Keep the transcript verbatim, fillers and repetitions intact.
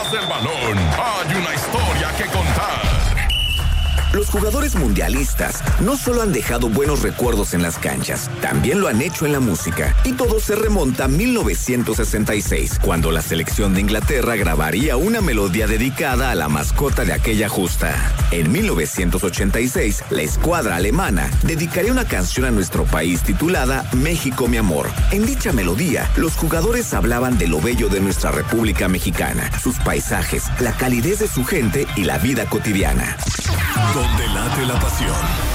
tras el balón hay una historia que contar. Los jugadores mundialistas no solo han dejado buenos recuerdos en las canchas, también lo han hecho en la música. Y todo se remonta a mil novecientos sesenta y seis, cuando la selección de Inglaterra grabaría una melodía dedicada a la mascota de aquella justa. En mil novecientos ochenta y seis, la escuadra alemana dedicaría una canción a nuestro país titulada México, mi amor. En dicha melodía, los jugadores hablaban de lo bello de nuestra República Mexicana, sus paisajes, la calidez de su gente y la vida cotidiana. Donde late la pasión.